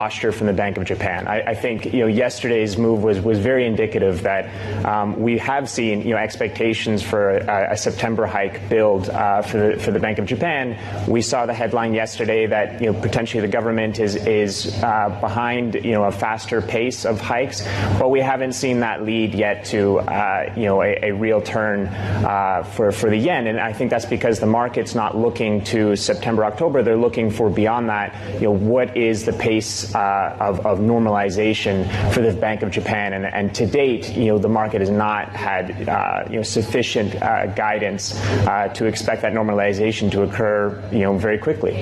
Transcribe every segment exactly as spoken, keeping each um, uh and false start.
posture from the Bank of Japan. I, I think you know yesterday's move was was very indicative that um, we have seen you know expectations for a, a September hike build uh, for the for the Bank of Japan. We saw the headline yesterday that you know potentially the government is is uh, behind you know a faster pace of hikes, but we haven't seen that lead yet to uh, you know a, a real turn uh, for for the yen. And I think that's because the market's not looking to September, October. They're looking for beyond that. You know what is the pace Uh, of, of normalization for the Bank of Japan, and, and to date, you know, the market has not had uh, you know sufficient uh, guidance uh, to expect that normalization to occur, you know, very quickly.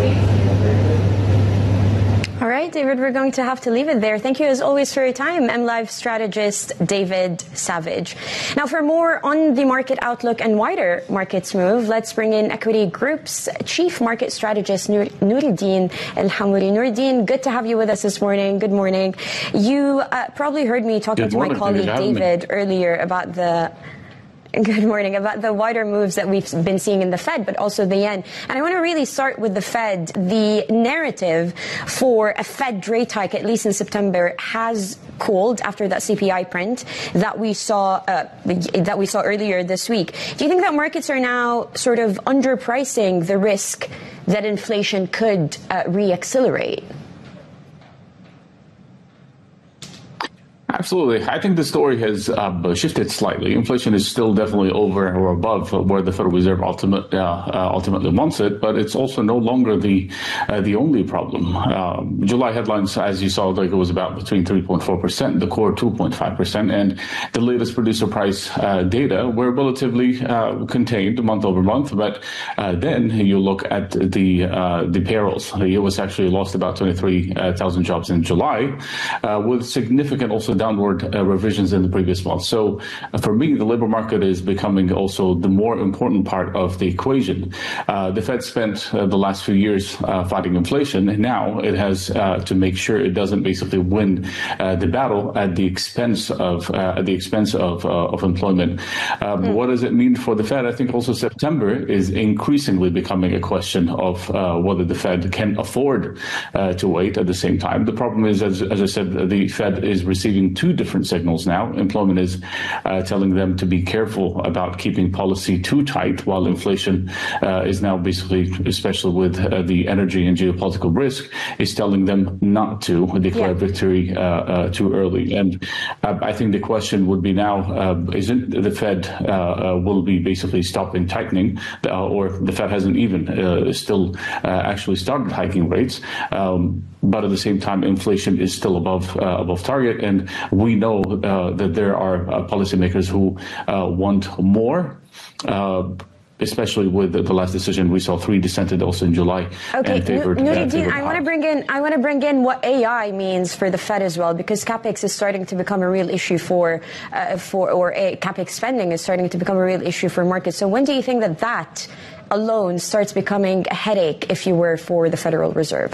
All right, David, we're going to have to leave it there. Thank you, as always, for your time. M Live strategist David Savage. Now, for more on the market outlook and wider markets move, let's bring in Equity Group's chief market strategist, Nur- Nuruddin El-Hamouri. Nuruddin, good to have you with us this morning. Good morning. You uh, probably heard me talking Good to morning. my colleague David earlier about the Good morning. About the wider moves that we've been seeing in the Fed, but also the yen. And I want to really start with the Fed. The narrative for a Fed rate hike, at least in September, has cooled after that C P I print that we saw uh, that we saw earlier this week. Do you think that markets are now sort of underpricing the risk that inflation could uh, re-accelerate? Absolutely. I think the story has uh, shifted slightly. Inflation is still definitely over or above where the Federal Reserve ultimate, uh, uh, ultimately wants it, but it's also no longer the uh, the only problem. Uh, July headlines, as you saw, like it was about between three point four percent, the core two point five percent, and the latest producer price uh, data were relatively uh, contained month over month. But uh, then you look at the uh, the payrolls. The U S actually lost about twenty-three thousand jobs in July, uh, with significant also downward uh, revisions in the previous month. So uh, for me, the labor market is becoming also the more important part of the equation. Uh, the Fed spent uh, the last few years uh, fighting inflation, and now it has uh, to make sure it doesn't basically win uh, the battle at the expense of uh, at the expense of uh, of employment. Um, mm. What does it mean for the Fed? I think also September is increasingly becoming a question of uh, whether the Fed can afford uh, to wait at the same time. The problem is, as, as I said, the Fed is receiving two different signals now. Employment is uh, telling them to be careful about keeping policy too tight, while inflation uh, is now basically, especially with uh, the energy and geopolitical risk, is telling them not to declare yeah. victory uh, uh, too early. And uh, I think the question would be now, uh, isn't the Fed uh, uh, will be basically stopping tightening, uh, or the Fed hasn't even uh, still uh, actually started hiking rates. Um, But at the same time, inflation is still above uh, above target, and we know uh, that there are uh, policymakers who uh, want more. Uh, Especially with the last decision, we saw three dissented also in July. Okay, Nuruddin, I want to bring in I want to bring in what A I means for the Fed as well, because capex is starting to become a real issue for uh, for or a, capex spending is starting to become a real issue for markets. So when do you think that that alone starts becoming a headache, if you were, for the Federal Reserve?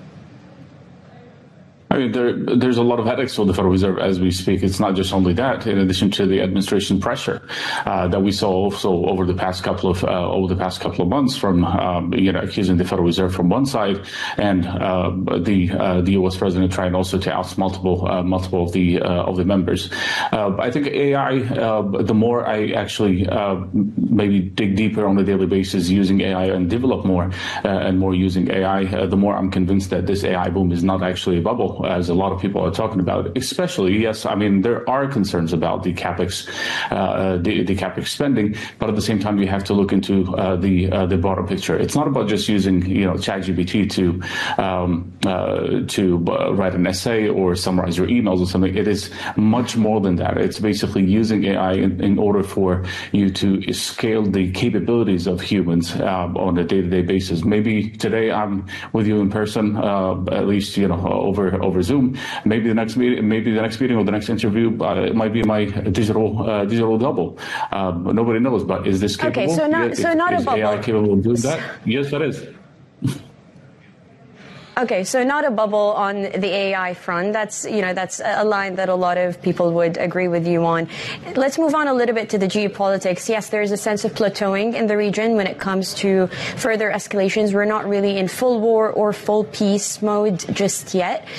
I mean, there, there's a lot of headaches for the Federal Reserve as we speak. It's not just only that. In addition to the administration pressure uh, that we saw also over the past couple of uh, over the past couple of months, from um, you know accusing the Federal Reserve from one side, and uh, the uh, the U S president trying also to oust multiple uh, multiple of the uh, of the members. Uh, I think A I. Uh, the more I actually uh, maybe dig deeper on a daily basis using A I and develop more uh, and more using A I, uh, the more I'm convinced that this A I boom is not actually a bubble, as a lot of people are talking about. Especially, yes, I mean, there are concerns about the capex, uh, the, the capex spending, but at the same time, you have to look into uh, the uh, the broader picture. It's not about just using, you know, ChatGPT to um, uh, to uh, write an essay or summarize your emails or something. It is much more than that. It's basically using A I in, in order for you to scale the capabilities of humans uh, on a day-to-day basis. Maybe today I'm with you in person, uh, at least, you know, over over Zoom. Maybe the next meeting, maybe the next meeting or the next interview, uh, it might be my digital uh, digital double. Uh, nobody knows, but is this capable? Okay, so not yes, so not is a bubble. A I capable of doing that? Yes, that is. Okay, so not a bubble on the A I front. That's, you know, that's a line that a lot of people would agree with you on. Let's move on a little bit to the geopolitics. Yes, there's a sense of plateauing in the region when it comes to further escalations. We're not really in full war or full peace mode just yet.